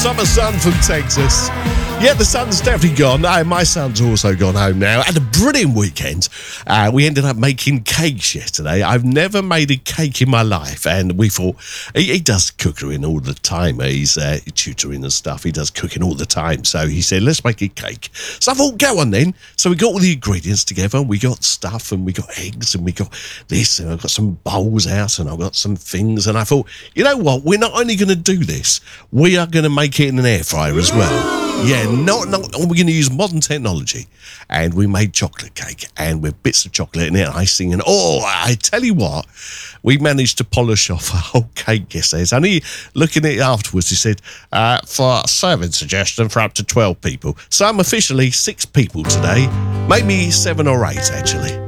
summer sun from Texas. Yeah, the sun's definitely gone. My son's also gone home now. Had a brilliant weekend. We ended up making cakes yesterday. I've never made a cake in my life, and we thought he does cooking all the time. He's tutoring and stuff. He does cooking all the time. So he said, let's make a cake. So I thought, go on then. So we got all the ingredients together. We got stuff, and we got eggs, and we got this, and I've got some bowls out, and I've got some things. And I thought, you know what? We're not only going to do this, we are going to make it in an air fryer as well. Yeah, we're going to use modern technology. And we made chocolate cake, and with bits of chocolate in it, icing, and I tell you what, we managed to polish off a whole cake yesterday. It's only looking at it afterwards, he said, for a serving suggestion for up to 12 people. So I'm officially 6 people today, maybe 7 or 8 actually.